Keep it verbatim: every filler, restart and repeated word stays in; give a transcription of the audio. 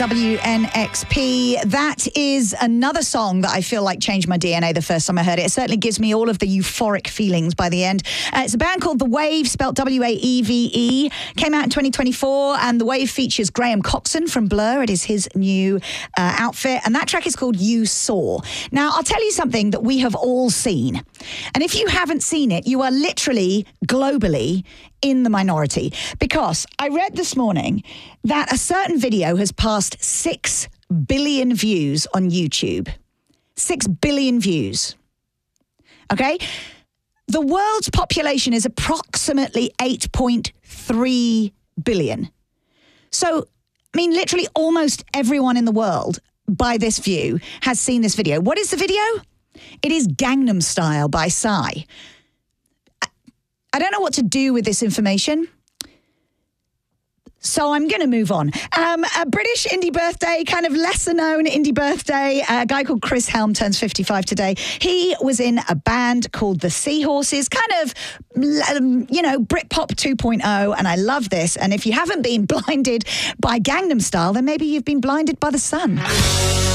W N X P. That is another song that I feel like changed my D N A the first time I heard it. It certainly gives me all of the euphoric feelings by the end. Uh, it's a band called The Wave, spelt W A E V E. Came out in twenty twenty-four, and The Wave features Graham Coxon from Blur. It is his new uh, outfit, and that track is called You Saw. Now, I'll tell you something that we have all seen. And if you haven't seen it, you are literally, globally, in the minority, because I read this morning that a certain video has passed six billion views on YouTube. Six billion views. Okay? The world's population is approximately eight point three billion. So, I mean, literally almost everyone in the world, by this view, has seen this video. What is the video? It is Gangnam Style by Psy. I don't know what to do with this information, so I'm going to move on. Um, a British indie birthday, kind of lesser-known indie birthday. A guy called Chris Helm turns fifty-five today. He was in a band called The Seahorses, kind of, um, you know, Britpop two point oh, and I love this. And if you haven't been blinded by Gangnam Style, then maybe you've been blinded by the sun.